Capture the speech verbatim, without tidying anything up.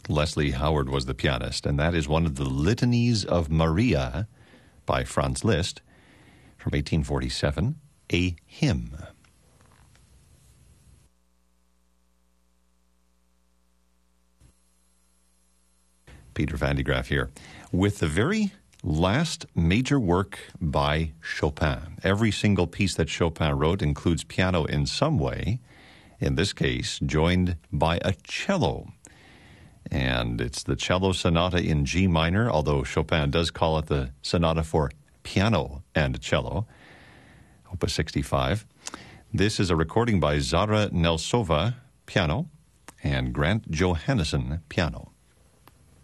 Leslie Howard was the pianist, and that is one of the Litanies of Maria by Franz Liszt from eighteen forty-seven, a hymn. Peter Van de Graaff here with the very last major work by Chopin. Every single piece that Chopin wrote includes piano in some way, in this case joined by a cello. And it's the cello sonata in G minor, although Chopin does call it the sonata for piano and cello, Opus sixty-five. This is a recording by Zara Nelsova, piano, and Grant Johannesson, piano.